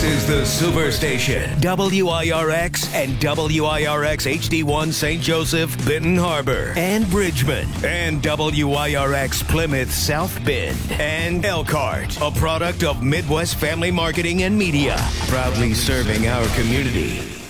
is the Superstation, WIRX and WIRX HD1 St. Joseph, Benton Harbor, and Bridgman, and WIRX Plymouth South Bend, and Elkhart, a product of Midwest Family Marketing and Media, proudly serving our community.